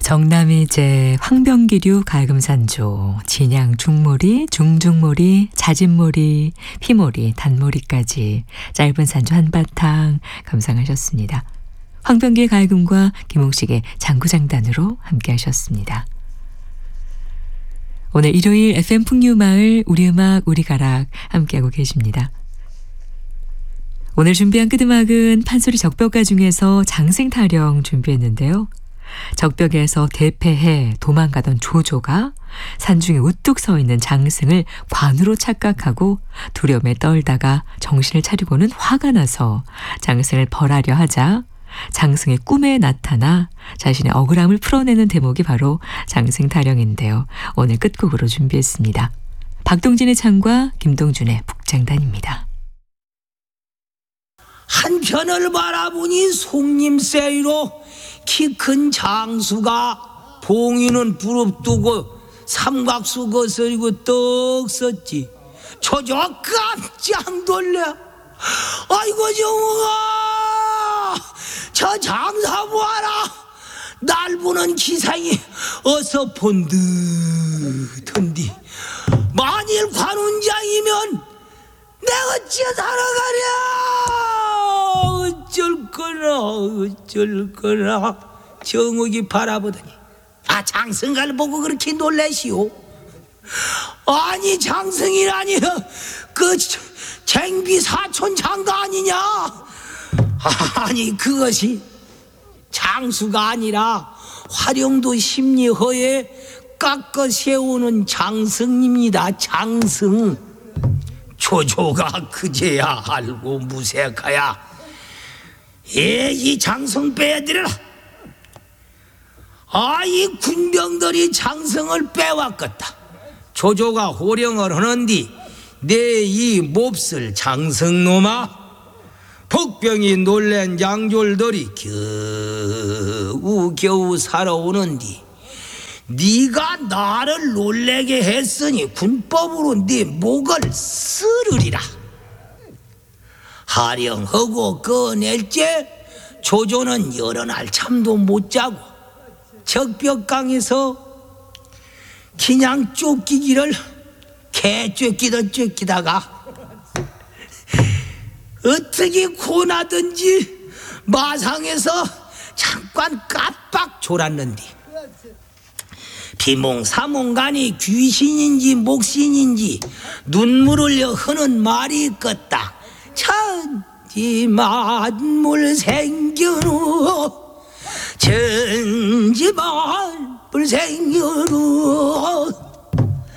정남이제 황병기류 갈금산조, 진양 중모리, 중중모리, 자진모리, 피모리, 단모리까지 짧은 산조 한바탕 감상하셨습니다. 황병기의 갈금과 김홍식의 장구장단으로 함께 하셨습니다. 오늘 일요일 FM 풍류마을 우리음악 우리가락 함께하고 계십니다. 오늘 준비한 끄드막은 판소리 적벽가 중에서 장승타령 준비했는데요. 적벽에서 대패해 도망가던 조조가 산중에 우뚝 서 있는 장승을 관우로 착각하고 두려움에 떨다가 정신을 차리고는 화가 나서 장승을 벌하려 하자 장승의 꿈에 나타나 자신의 억울함을 풀어내는 대목이 바로 장승타령인데요. 오늘 끝곡으로 준비했습니다. 박동진의 창과 김동준의 북장단입니다. 한편을 바라보니 송림새이로 키 큰 장수가 봉이는 부릅뜨고 삼각수 거스리고 떡 섰지. 조조 깜짝 놀래. 아이고 정우가 저 장사 보아라. 날 보는 기상이 어서 본듯한디 만일 관운장이면 내가 어찌 살아가랴. 어쩔 거나 정욱이 바라보더니 장승갈 보고 그렇게 놀라시오. 아니 장승이라니 그 쟁비 사촌 장가 아니냐. 아니 그것이 장수가 아니라 화령도 심리허에 깎아 세우는 장승입니다. 장승. 조조가 그제야 알고 무색하야. 이 장승 빼드려라. 이 군병들이 장승을 빼왔겠다. 조조가 호령을 하는디 내 이 몹쓸 장승놈아, 복병이 놀란 양졸들이 겨우 살아오는디 네가 나를 놀래게 했으니 군법으로 네 목을 쓰르리라. 하령하고 꺼낼째 조조는 여러 날 잠도 못 자고 적벽강에서 그냥 쫓기기를 개 쫓기다가 어떻게 고나든지 마상에서 잠깐 깜빡 졸았는디 비몽사몽간이 귀신인지 목신인지 눈물을 흘려 하는 말이 있겠다. 천지만물 생겨루 천지만물 생겨루